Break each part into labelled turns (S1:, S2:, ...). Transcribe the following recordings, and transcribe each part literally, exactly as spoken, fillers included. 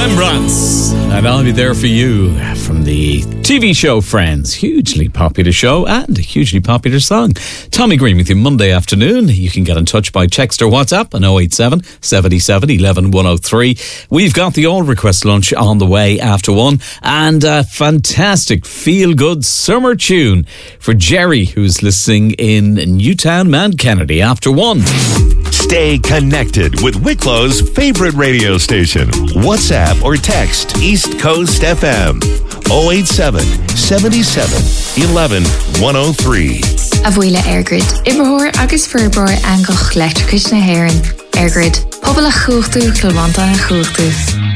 S1: Rembrandts, and I'll be there for you from the T V show Friends. Hugely popular show and a hugely popular song. Tommy Green with you Monday afternoon. You can get in touch by text or WhatsApp on oh eight seven, seven seven, one one, one oh three. We've got the All Request Lunch on the way after one, and a fantastic feel-good summer tune for Jerry, who's listening in Newtown, Mount Kennedy after one.
S2: Stay connected with Wicklow's favorite radio station. WhatsApp or text East Coast F M oh eight seven, seven seven, one one, one oh three.
S3: Avuila Airgrid. Ibrahor agus Furbour Angoch Electric na Heron. Airgrid. Pobl a chuachtu Kilwanta na chuachtu.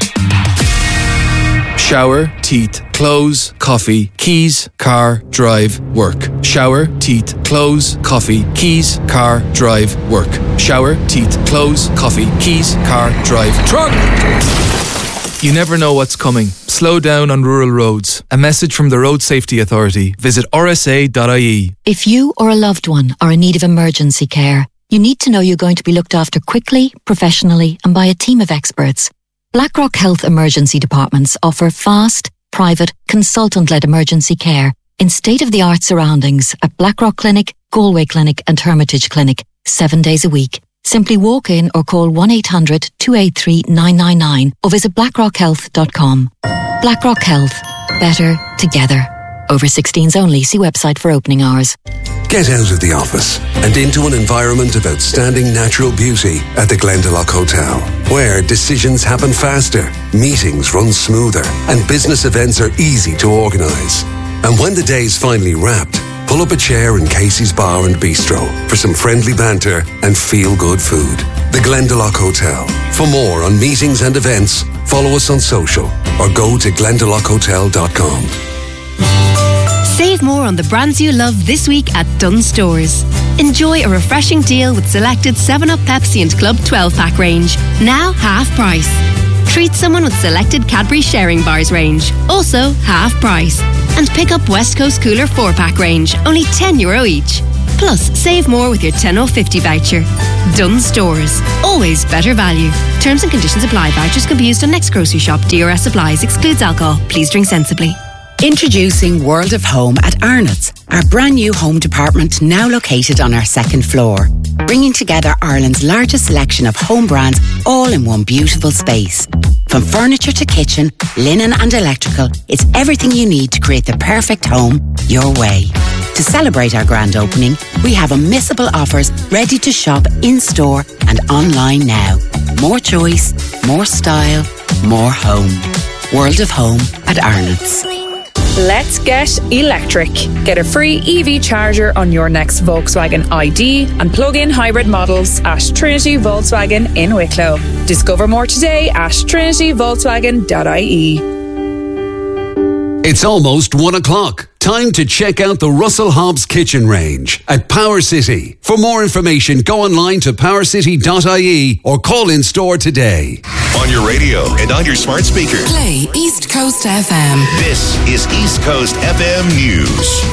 S4: Shower, teeth, clothes, coffee, keys, car, drive, work. Shower, teeth, clothes, coffee, keys, car, drive, work. Shower, teeth, clothes, coffee, keys, car, drive, truck! You never know what's coming. Slow down on rural roads. A message from the Road Safety Authority. Visit r s a dot i e.
S5: If you or a loved one are in need of emergency care, you need to know you're going to be looked after quickly, professionally, and by a team of experts. Blackrock Health Emergency Departments offer fast, private, consultant-led emergency care in state-of-the-art surroundings at Blackrock Clinic, Galway Clinic and Hermitage Clinic, seven days a week. Simply walk in or call one eight hundred, two eight three, nine nine nine or visit blackrock health dot com. Blackrock Health. Better together. Over sixteens only. See website for opening hours.
S6: Get out of the office and into an environment of outstanding natural beauty at the Glendalough Hotel, where decisions happen faster, meetings run smoother, and business events are easy to organise. And when the day's finally wrapped, pull up a chair in Casey's Bar and Bistro for some friendly banter and feel-good food. The Glendalough Hotel. For more on meetings and events, follow us on social or go to glendalough hotel dot com.
S7: Save more on the brands you love this week at Dunnes Stores. Enjoy a refreshing deal with selected seven up Pepsi and Club twelve pack range. Now half price. Treat someone with selected Cadbury Sharing Bars range. Also half price. And pick up West Coast Cooler four pack range. Only ten euro each. Plus, save more with your ten oh fifty voucher. Dunnes Stores. Always better value. Terms and conditions apply. Vouchers can be used on next grocery shop. D R S applies. Excludes alcohol. Please drink sensibly.
S8: Introducing World of Home at Arnott's, our brand new home department now located on our second floor, bringing together Ireland's largest selection of home brands all in one beautiful space. From furniture to kitchen, linen and electrical, it's everything you need to create the perfect home your way. To celebrate our grand opening, we have unmissable offers ready to shop in-store and online now. More choice, more style, more home. World of Home at Arnott's.
S9: Let's get electric. Get a free E V charger on your next Volkswagen I D and plug-in hybrid models at Trinity Volkswagen in Wicklow. Discover more today at trinity volkswagen dot i e.
S10: It's almost one o'clock. Time to check out the Russell Hobbs kitchen range at Power City. For more information, go online to power city dot i e or call in store today.
S2: On your radio and on your smart speaker.
S11: Play East Coast F M.
S2: This is East Coast F M News.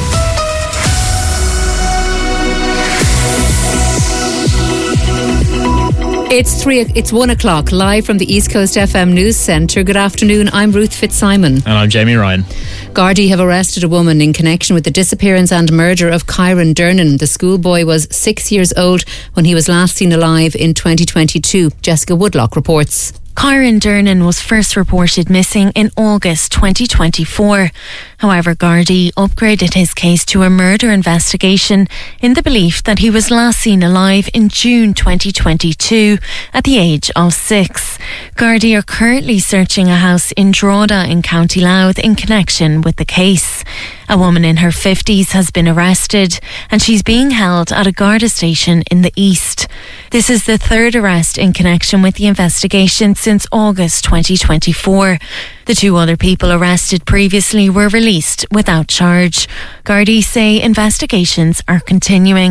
S12: It's three. It's one o'clock. Live from the East Coast F M News Centre. Good afternoon. I'm Ruth Fitzsimon,
S13: and I'm Jamie Ryan.
S12: Gardaí have arrested a woman in connection with the disappearance and murder of Kyron Dernan. The schoolboy was six years old when he was last seen alive in twenty twenty-two. Jessica Woodlock reports.
S14: Kyron Dernan was first reported missing in August twenty twenty-four. However, Gardaí upgraded his case to a murder investigation in the belief that he was last seen alive in June twenty twenty-two at the age of six. Gardaí are currently searching a house in Drogheda in County Louth in connection with the case. A woman in her fifties has been arrested and she's being held at a Garda station in the east. This is the third arrest in connection with the investigation since August twenty twenty-four. The two other people arrested previously were released without charge. Gardaí say investigations are continuing.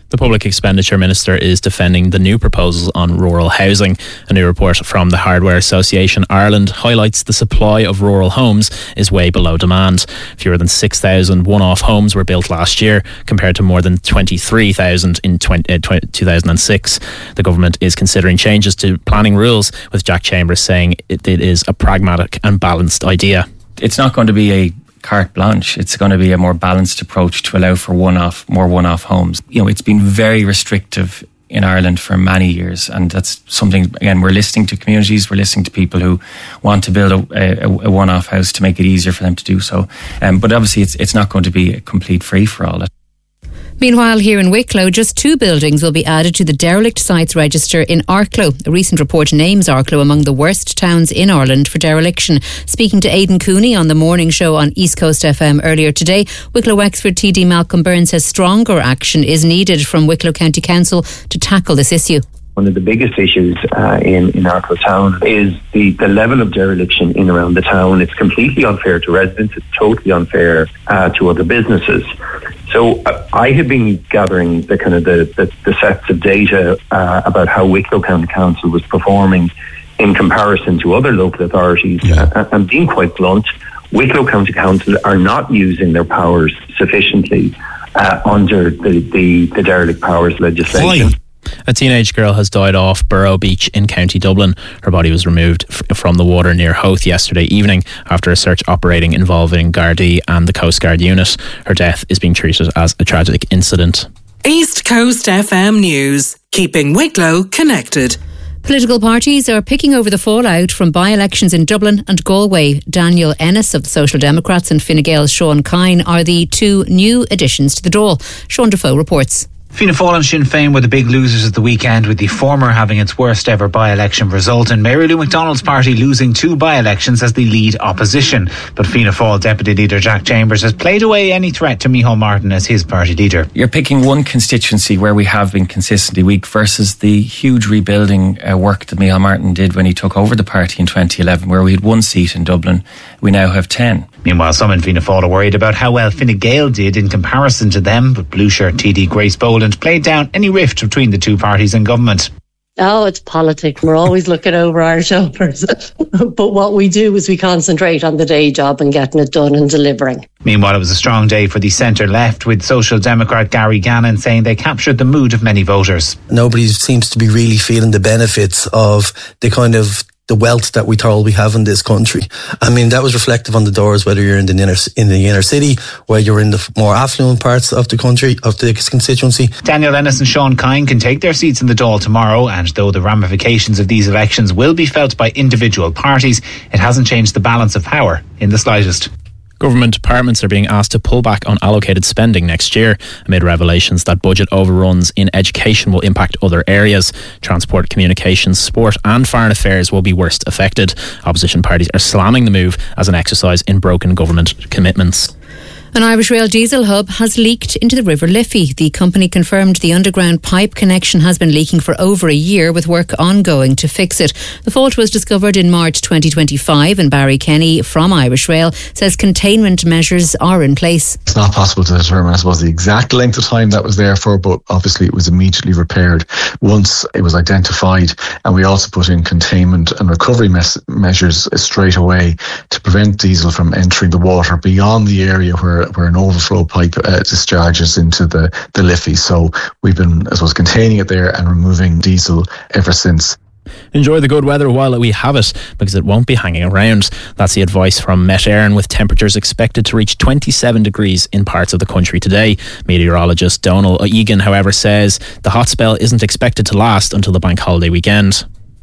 S13: The Public Expenditure Minister is defending the new proposals on rural housing. A new report from the Hardware Association Ireland highlights the supply of rural homes is way below demand. Fewer than six thousand one-off homes were built last year, compared to more than twenty-three thousand in two thousand six. The government is considering changes to planning rules, with Jack Chambers saying it, it is a pragmatic and balanced idea.
S15: It's not going to be a carte blanche. It's going to be a more balanced approach to allow for one-off, more one-off homes. You know, it's been very restrictive in Ireland for many years, and that's something, again, we're listening to communities, we're listening to people who want to build a, a, a one-off house to make it easier for them to do so. Um, but obviously it's it's not going to be a complete free-for-all.
S12: Meanwhile, here in Wicklow, just two buildings will be added to the derelict sites register in Arklow. A recent report names Arklow among the worst towns in Ireland for dereliction. Speaking to Aidan Cooney on the morning show on East Coast F M earlier today, Wicklow Wexford T D Malcolm Byrne says stronger action is needed from Wicklow County Council to tackle this issue.
S16: One of the biggest issues uh, in, in Arklow town is the, the level of dereliction in around the town. It's completely unfair to residents. It's totally unfair uh, to other businesses. So uh, I have been gathering the kind of the, the, the sets of data uh, about how Wicklow County Council was performing in comparison to other local authorities. Yeah. Uh, and being quite blunt, Wicklow County Council are not using their powers sufficiently uh, under the, the, the derelict powers legislation.
S13: Why? A teenage girl has died off Burrow Beach in County Dublin. Her body was removed f- from the water near Howth yesterday evening after a search operating involving Gardaí and the Coast Guard unit. Her death is being treated as a tragic incident.
S11: East Coast F M News, keeping Wicklow connected.
S12: Political parties are picking over the fallout from by-elections in Dublin and Galway. Daniel Ennis of the Social Democrats and Fine Gael's Sean Kine are the two new additions to the Dáil. Sean Defoe reports.
S17: Fianna Fáil and Sinn Féin were the big losers at the weekend, with the former having its worst ever by-election result and Mary Lou McDonald's party losing two by-elections as the lead opposition. But Fianna Fáil Deputy Leader Jack Chambers has played away any threat to Micheál Martin as his party leader.
S15: You're picking one constituency where we have been consistently weak versus the huge rebuilding uh, work that Micheál Martin did when he took over the party in twenty eleven, where we had one seat in Dublin. We now have ten.
S17: Meanwhile, some in Fianna Fáil are worried about how well Fine Gael did in comparison to them, but Blue Shirt T D Grace Boland played down any rift between the two parties in government.
S18: Oh, it's politics. We're always looking over our shoulders. But what we do is we concentrate on the day job and getting it done and delivering.
S17: Meanwhile, it was a strong day for the centre-left, with Social Democrat Gary Gannon saying they captured the mood of many voters.
S19: Nobody seems to be really feeling the benefits of the kind of the wealth that we told we have in this country. I mean, that was reflective on the doors, whether you're in the inner in the inner city, where you're in the more affluent parts of the country, of the constituency.
S17: Daniel Ennis and Sean Kine can take their seats in the Dáil tomorrow, and though the ramifications of these elections will be felt by individual parties, it hasn't changed the balance of power in the slightest.
S13: Government departments are being asked to pull back on allocated spending next year amid revelations that budget overruns in education will impact other areas. Transport, communications, sport and foreign affairs will be worst affected. Opposition parties are slamming the move as an exercise in broken government commitments.
S12: An Irish Rail diesel hub has leaked into the River Liffey. The company confirmed the underground pipe connection has been leaking for over a year, with work ongoing to fix it. The fault was discovered in March twenty twenty-five, and Barry Kenny from Irish Rail says containment measures are in place.
S20: It's not possible to determine, I suppose, the exact length of time that was there for, but obviously it was immediately repaired once it was identified, and we also put in containment and recovery mes- measures straight away to prevent diesel from entering the water beyond the area where where an overflow pipe uh, discharges into the, the Liffey. So we've been, I suppose, containing it there and removing diesel ever since.
S13: Enjoy the good weather while we have it, because it won't be hanging around. That's the advice from Met Éireann, with temperatures expected to reach twenty-seven degrees in parts of the country today. Meteorologist Donal Egan, however, says the hot spell isn't expected to last until the bank holiday weekend.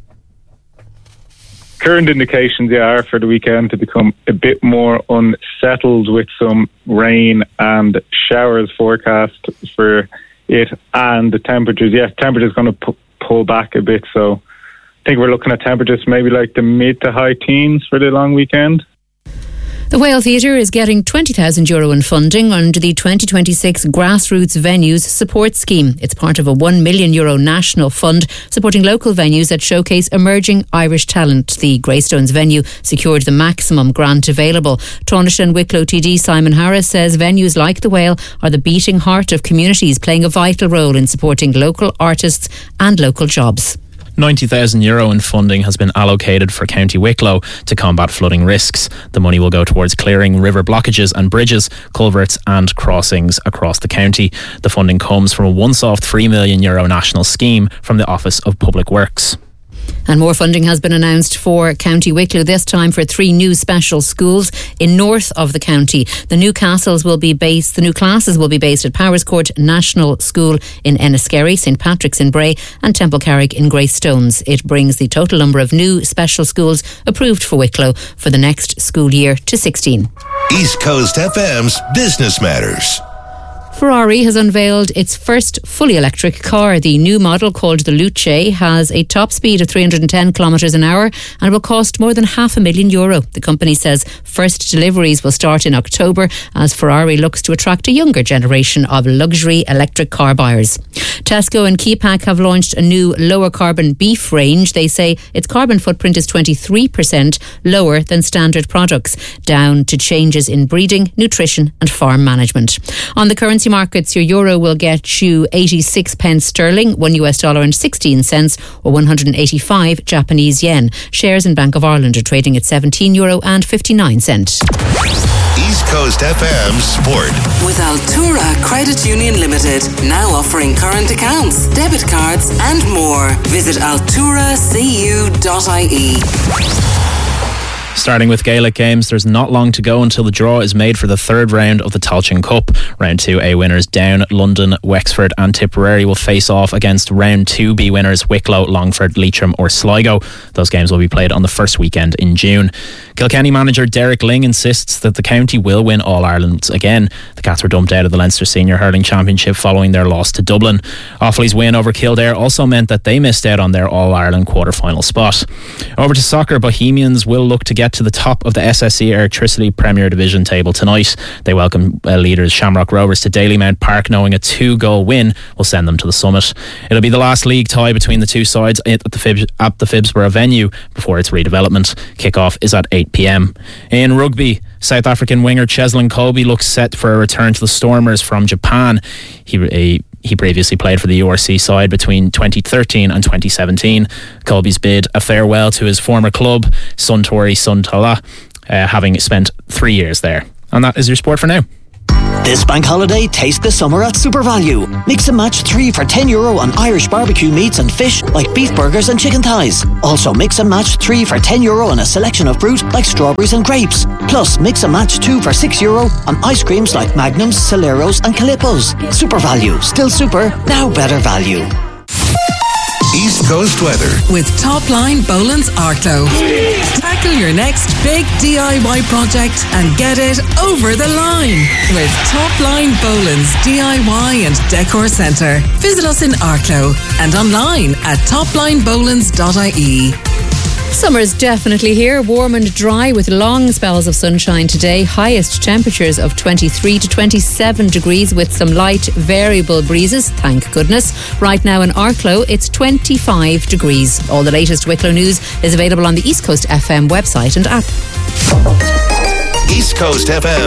S21: Current indications, yeah, are for the weekend to become a bit more unsettled, with some rain and showers forecast for it, and the temperatures. Yes, temperatures going to p- pull back a bit. So I think we're looking at temperatures maybe like the mid to high teens for the long weekend.
S12: The Whale Theatre is getting twenty thousand euro in funding under the twenty twenty-six Grassroots Venues Support Scheme. It's part of a one million euro national fund supporting local venues that showcase emerging Irish talent. The Greystones venue secured the maximum grant available. Taoiseach and Wicklow T D Simon Harris says venues like the Whale are the beating heart of communities, playing a vital role in supporting local artists and local jobs.
S13: ninety thousand euro in funding has been allocated for County Wicklow to combat flooding risks. The money will go towards clearing river blockages and bridges, culverts and crossings across the county. The funding comes from a once-off three million euro national scheme from the Office of Public Works.
S12: And more funding has been announced for County Wicklow, this time for three new special schools in north of the county. The new castles will be based, the new classes will be based at Powerscourt National School in Enniskerry, St Patrick's in Bray and Temple Carrick in Greystones. It brings the total number of new special schools approved for Wicklow for the next school year to sixteen.
S2: East Coast F M's Business Matters.
S12: Ferrari has unveiled its first fully electric car. The new model, called the Luce, has a top speed of three hundred ten kilometres an hour and will cost more than half a million euro. The company says first deliveries will start in October as Ferrari looks to attract a younger generation of luxury electric car buyers. Tesco and Keepak have launched a new lower carbon beef range. They say its carbon footprint is twenty-three percent lower than standard products, down to changes in breeding, nutrition and farm management. On the currency markets, your euro will get you eighty-six pence sterling, one U S dollar and sixteen cents, or one hundred eighty-five Japanese yen. Shares in Bank of Ireland are trading at seventeen euro and fifty-nine cent.
S2: East Coast F M Sport.
S1: With Altura Credit Union Limited, now offering current accounts, debit cards and more. Visit altura c u dot i e.
S13: Starting with Gaelic games, there's not long to go until the draw is made for the third round of the Tailteann Cup. Round two A winners Down, London, Wexford and Tipperary will face off against round two B winners Wicklow, Longford, Leitrim or Sligo. Those games will be played on the first weekend in June. Kilkenny manager Derek Ling insists that the county will win All-Ireland again. The Cats were dumped out of the Leinster Senior Hurling Championship following their loss to Dublin. Offaly's win over Kildare also meant that they missed out on their All-Ireland quarter-final spot. Over to soccer, Bohemians will look to get to the top of the S S E Electricity Premier Division table tonight. They welcome uh, leaders Shamrock Rovers to Dalymount Park, knowing a two-goal win will send them to the summit. It'll be the last league tie between the two sides at the, Fib- at the Phibsborough venue before its redevelopment. Kick-off is at eight p.m. In rugby, South African winger Cheslin Kolbe looks set for a return to the Stormers from Japan. He a He previously played for the U R C side between twenty thirteen and twenty seventeen. Colby's bid a farewell to his former club, Suntory Suntala, uh, having spent three years there. And that is your sport for now.
S22: This bank holiday, taste the summer at Super Value. Mix and match three for ten euro on Irish barbecue meats and fish like beef burgers and chicken thighs. Also mix and match three for ten euro on a selection of fruit like strawberries and grapes. Plus mix and match two for six euro on ice creams like Magnums, Soleros and Calippos. Super Value, still super, now better value.
S2: East Coast weather
S11: with Topline Boland's Arklow. Tackle your next big D I Y project and get it over the line with Topline Boland's D I Y and Decor Centre. Visit us in Arklow and online at topline bolands dot I E.
S12: Summer's definitely here, warm and dry with long spells of sunshine today. Highest temperatures of twenty-three to twenty-seven degrees with some light variable breezes, thank goodness. Right now in Arklow, it's twenty-five degrees. All the latest Wicklow news is available on the East Coast F M website and app.
S2: East Coast F M.